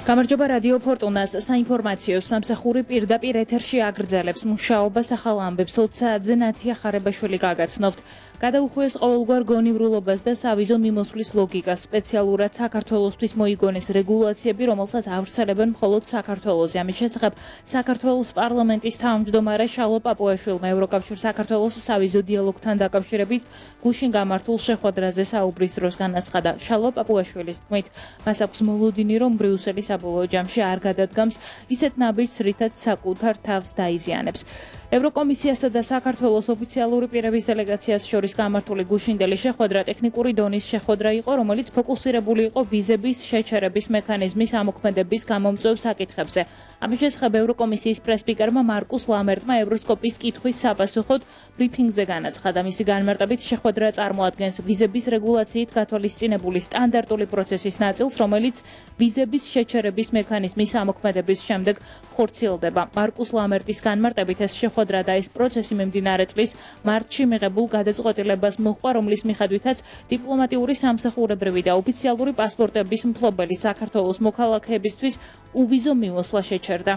გამარჯობა რადიო ფორტუნას საინფორმაციო სამსახური პირდაპირ ეთერში აგრძელებს მუშაობას ახალ ამბებს 20 საათზე ნათია ხარებაშვილი გაგაცნობთ. გადაუხვიეს ყოველგვარ გონივრულობას და სავიზო მიმოსვლის ლოგიკას. სპეციალურად საქართველოსთვის მოიგონეს რეგულაციები, რომელსაც ავრცელებენ მხოლოდ საქართველოზე. ამის შესახებ საქართველოს პარლამენტის თავმჯდომარე შალვა პაპუაშვილმა ევროკავშირ საქართველოს სავიზო დიალოგთან დაკავშირებით გუშინ გამართულ შეხვედრაზე საუბრის დროს განაცხადა. შალვა პაპუაშვილის თქმით, მას აქვს მოლოდინი, რომ ბრიუსელის საბოლოო ჯამში არ გადადგამს ისეთ ნაბიჯს, რითაც საკუთარ თავს დაიზიანებს. ევროკომისიასა და საქართველოს ოფიციალური პირების დელეგაციას შორის გამართული გუშინდელი შეხვედრა ტექნიკური დონის შეხვედრა იყო, რომელიც ფოკუსირებული იყო ვიზების შეჩერების მექანიზმის ამოქმედების გამომწვევ საკითხებზე. ამის შესახებ ევროკომისიის პრესპიკერმა მარკუს ლამერტმა ევროსკოპის კითხვის საპასუხოდ ბრიფინგზე განაცხადა. მისი განმარტებით შეხვედრა წარმოადგენს ვიზების რეგულაციით გათვალისწინებული სტანდარტული პროცესის ნაწილს, რომელიც ვიზების შეჩერების მექანიზმის ამოქმედების შემდეგ ხორციელდება. მარკუს ლამერტის განმარტებით ეს შეხვედრა და ეს პროცესი მიმდინარე წლის მარტში მიღებულ გადაწყვეტილებას მოჰყვა, რომლის მიხედვითაც დიპლომატიური სამსახურებრივი და ოფიციალური პასპორტების მფლობელი საქართველოს მოქალაქეებისთვის უვიზო მიმოსვლა შეჩერდა.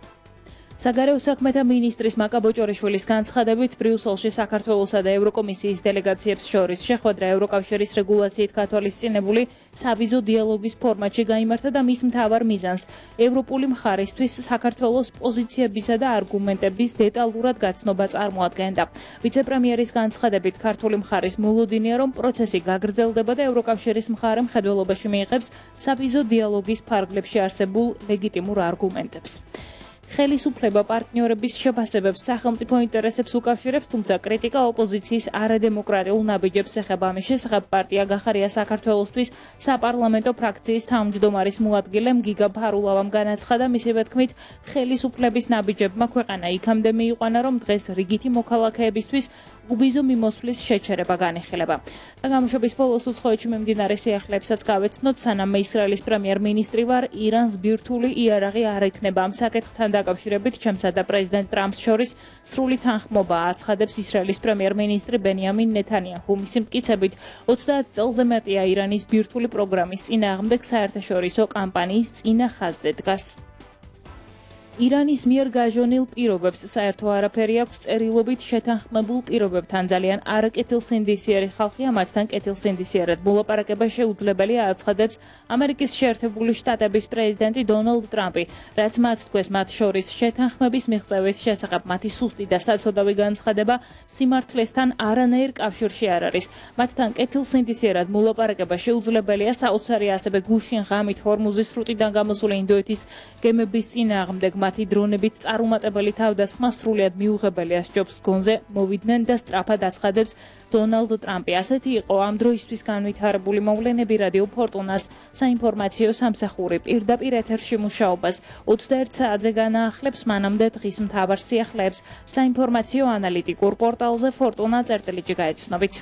საგარეო საქმეთა მინისტრის მაკაბოჭორიშვილის განცხადებით, ბრიუსელში საქართველოსა და ევროკომისიის დელეგაციებს შორის შეხვედრა ევროკავშირის რეგულაციით გათვალისწინებული სავიზო დიალოგის ფორმატში გაიმართა და მის მთავარ მიზანს ევროპული მხარისთვის საქართველოს პოზიციებისა და არგუმენტების დეტალურად გაცნობა წარმოადგენდა. ვიცე-პრემიერის განცხადებით, ქართული მხარის მოლოდინია, რომ პროცესი გაგრძელდება და ევროკავშირის მხარე მხედველობაში მიიღებს სავიზო დიალოგის ფარგლებში არსებულ ლეგიტიმურ არგუმენტებს. ხელისუფლება პარტნიორების შეფასებებს სახელმწიფო ინტერესებს უკავშირებს, თუმცა კრიტიკა ოპოზიციის არადემოკრატიულ ნაბიჯებს ეხება. ამის შესახებ პარტია გახარია საქართველოსთვის საპარლამენტო ფრაქციის თავმჯდომარის მოადგილემ გიგა ფარულავამ განაცხადა, მისივე თქმით, ხელისუფლების ნაბიჯებმა ქვეყანა იქამდე მიიყვანა, რომ დღეს რიგითი მოქალაქეებისთვის უვიზო მიმოსვლის შეჩერება განიხილება. და გამოშვების ბოლოს უცხოეთში მიმდინარე სიახლეებსაც გავეცნოთ, სანამ ისრაელის პრემიერ-მინისტრი ვარ, ირანს ბირთვული იარაღი არ ექნება. ამ საკითხთან დაკავშირებით ჩემსა და პრეზიდენტ ტრამპს შორის სრული თანხმობა აცხადებს ისრაელის პრემიერ-მინისტრი ბენიამინ ნეთანიაჰუ. მისი მტკიცებით 30 წელზე მეტია ირანის ბირთვული პროგრამის წინააღმდეგ საერთაშორისო კამპანიის წინა ხაზზე დგას. ირანის მიერ გაჟონილ პირობებს საერთო არაფერი აქვს წერილობით შეთანხმებულ პირობებთან. ძალიან არაკეთილსინდისიერი ხალხია, მათთან კეთილსინდისიერად მოლაპარაკება შეუძლებელია, აცხადებს ამერიკის შეერთებული შტატების პრეზიდენტი დონალდ ტრამპი. რაც მათ თქვეს, მათ შორის შეთანხმების მიღწევის შესახებ მათი სუსტი და საცოდავი განცხადება სიმართლესთან არანაირ კავშირში არ არის. მათთან კეთილსინდისიერად მოლაპარაკება შეუძლებელია, საოცარი ასევე გუშინ ღამით ჰორმუზის სრუტიდან გამოსული ინდოეთის გემების წინააღმდეგ მათი დრონებით წარუმატებელი თავდასხმა სრულიად მიუღებელია, სჯობს გონზე მოვიდნენ და სწრაფად აცხადებს დონალდ ტრამპი. ასეთი იყო ამ დროისთვის განვითარებული მოვლენები. რადიო ფორტუნას საინფორმაციო სამსახური პირდაპირ ეთერში მუშაობას 21 საათზე განაახლებს, მანამდე დღის მთავარ სიახლეებს საინფორმაციო ანალიტიკურ პორტალზე fortuna.gr გაეცნობით.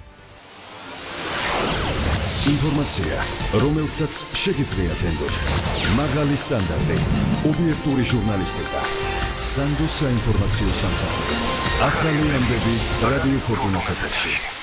ინფორმაცია, რომელსაც შეგიძლიათ ენდოთ. მაღალი სტანდარტი, ობიექტური ჟურნალისტიკა. სანდოს საინფორმაციო სამსახური. ახალი ამბები რადიო ფორტუნას ეთერში.